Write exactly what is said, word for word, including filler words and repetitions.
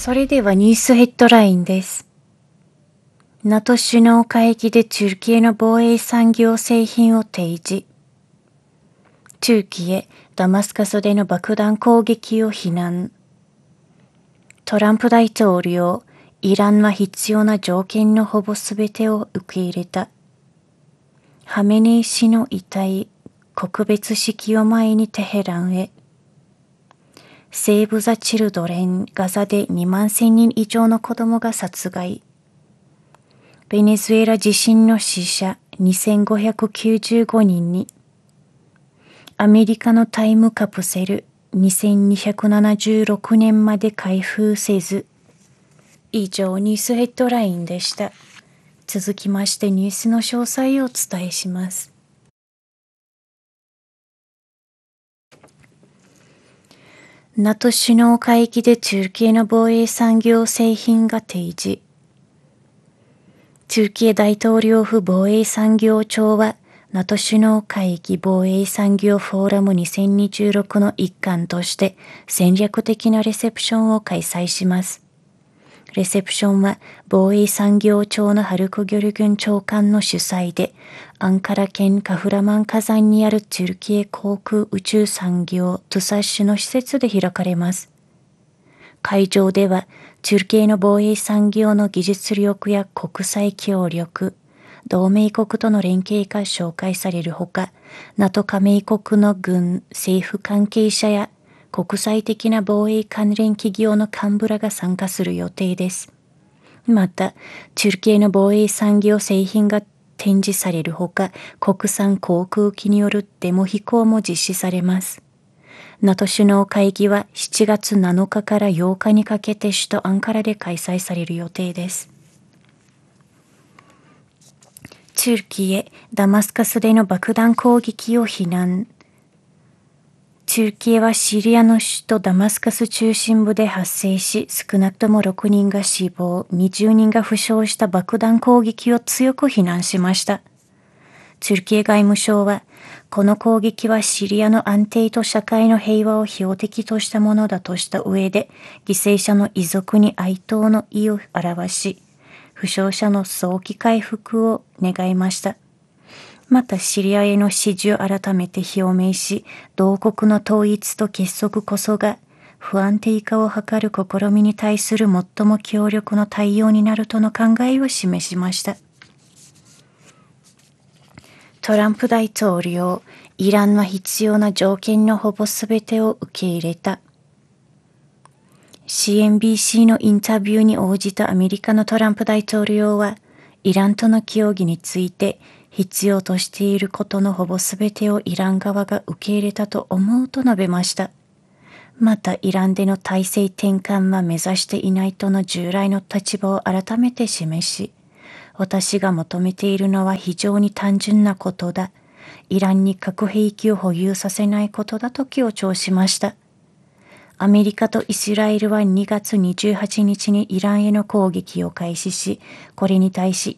それではニュースヘッドラインです。ナト 首脳会議でトゥルキエの防衛産業製品を提示。トゥルキエ、ダマスカスでの爆弾攻撃を非難。トランプ大統領、イランは必要な条件のほぼすべてを受け入れた。ハメネイ師の遺体、告別式を前にテヘランへ。セーブ・ザ・チルドレン、ガザでにまんせんにん以上の子供が殺害。ベネズエラ地震の死者にせんごひゃくきゅうじゅうごにんに。アメリカのタイムカプセルにせんにひゃくななじゅうろくねんまで開封せず。以上ニュースヘッドラインでした。続きましてニュースの詳細をお伝えします。ナト 首脳会議でトゥルキエの防衛産業製品が提示。トゥルキエ大統領府防衛産業庁は、ナト 首脳会議防衛産業フォーラムにせんにじゅうろくの一環として戦略的なレセプションを開催します。レセプションは防衛産業庁のハルクギョル軍長官の主催で、アンカラ県カフラマン火山にあるトゥルキエ航空宇宙産業トゥサッシュの施設で開かれます。会場では、トゥルキエの防衛産業の技術力や国際協力、同盟国との連携が紹介されるほか、ナト 加盟国の軍、政府関係者や国際的な防衛関連企業の幹部らが参加する予定です。また、トゥルキエの防衛産業製品が展示されるほか、国産航空機によるデモ飛行も実施されます。ナト 首脳会議はしちがつなのかからようかにかけて首都アンカラで開催される予定です。トゥルキエ、ダマスカスでの爆弾攻撃を非難。トゥルキエはシリアの首都ダマスカス中心部で発生し、少なくともろくにんが死亡、にじゅうにんが負傷した爆弾攻撃を強く非難しました。トゥルキエ外務省は、この攻撃はシリアの安定と社会の平和を標的としたものだとした上で、犠牲者の遺族に哀悼の意を表し、負傷者の早期回復を願いました。またシリアへの支持を改めて表明し、同国の統一と結束こそが不安定化を図る試みに対する最も強力な対応になるとの考えを示しました。トランプ大統領、イランは必要な条件のほぼすべてを受け入れた。シーエヌビーシー のインタビューに応じたアメリカのトランプ大統領は、イランとの協議について必要としていることのほぼすべてをイラン側が受け入れたと思うと述べました。またイランでの体制転換は目指していないとの従来の立場を改めて示し、私が求めているのは非常に単純なことだ。イランに核兵器を保有させないことだと強調しました。アメリカとイスラエルはにがつにじゅうはちにちにイランへの攻撃を開始し、これに対し